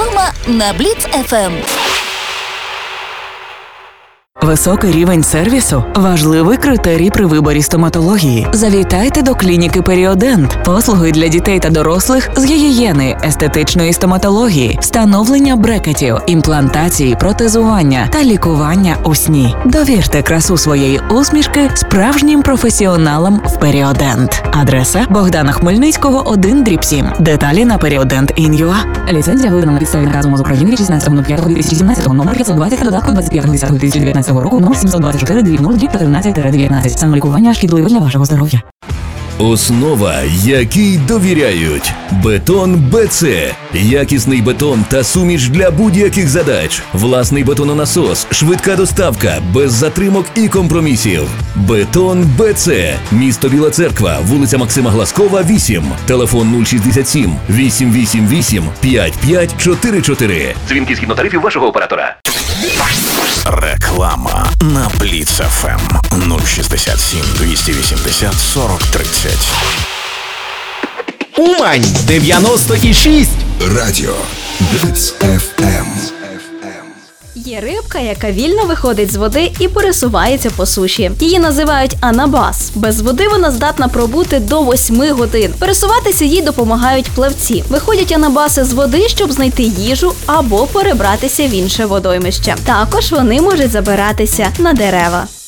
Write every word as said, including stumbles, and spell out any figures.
Реклама на Бліц еф ем. Високий рівень сервісу – важливий критерій при виборі стоматології. Завітайте до клініки «Періодент». Послуги для дітей та дорослих з гігієни, естетичної стоматології, встановлення брекетів, імплантації, протезування та лікування у сні. Довірте красу своєї усмішки справжнім професіоналам в «Періодент». Адреса Богдана Хмельницького, один дріб сім. Деталі на періодент точка ін ю а. Ліцензія видана на підставі наказу МОЗ України від шістнадцятого п'ятого дві тисячі сімнадцятого, номер п'ятсот двадцять та додатку двадцять п'ятого десятого дві тисячі дев'ятнадцятого року, номер сімсот двадцять чотири дріб нуль дріб чотирнадцять дев'ятнадцять. Самолікування шкідливе для вашого здоров'я. Основа, якій довіряють. Бетон Бе Це. Якісний бетон та суміш для будь-яких задач. Власний бетононасос, швидка доставка, без затримок і компромісів. Бетон Бе Це. Місто Біла Церква, вулиця Максима Глазкова, вісім. Телефон нуль шістдесят сім вісім вісім вісім п'ять п'ять чотири чотири. Дзвінки згідно тарифів вашого оператора. Реклама на Бліц еф ем нуль шістдесят сім двісті вісімдесят сорок тридцять. Умань дев'яносто шість. Радіо Бліц еф ем. Є рибка, яка вільно виходить з води і пересувається по суші. Її називають анабас. Без води вона здатна пробути до восьми годин. Пересуватися їй допомагають плавці. Виходять анабаси з води, щоб знайти їжу або перебратися в інше водоймище. Також вони можуть забиратися на дерева.